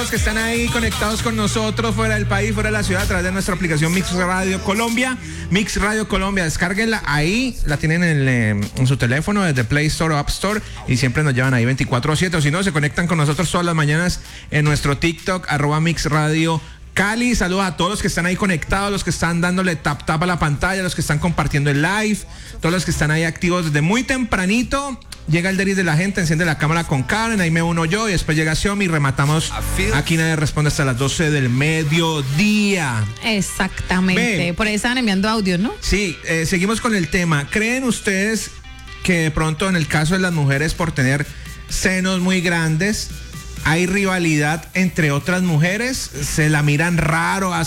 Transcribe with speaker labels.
Speaker 1: los que están ahí conectados con nosotros fuera del país, fuera de la ciudad, a través de nuestra aplicación Mix Radio Colombia. Mix Radio Colombia, descárguenla ahí, la tienen en su teléfono desde Play Store o App Store y siempre nos llevan ahí 24/7. O si no, se conectan con nosotros todas las mañanas en nuestro TikTok, @Mix Radio Cali. Saludos a todos los que están ahí conectados, los que están dándole tap a la pantalla, los que están compartiendo el live, todos los que están ahí activos desde muy tempranito. Llega el deris de la gente, enciende la cámara con Karen, ahí me uno yo y después llega Xiaomi y rematamos. Aquí nadie responde hasta las 12 del mediodía.
Speaker 2: Exactamente. Por ahí estaban enviando audios, ¿no?
Speaker 1: Sí, seguimos con el tema. ¿Creen ustedes que de pronto en el caso de las mujeres por tener senos muy grandes hay rivalidad entre otras mujeres? ¿Se la miran raro?